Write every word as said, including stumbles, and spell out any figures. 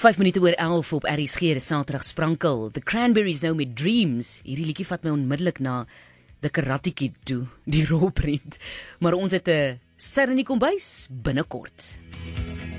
vyf minute oor elf op R S G, dis Saterdag sprankel. The Cranberries nou met Dreams. Hierdie liedjie vat my onmiddellik na The Karate Kid toe, die rolprent. Maar ons het 'n ster in die kombuis binnekort.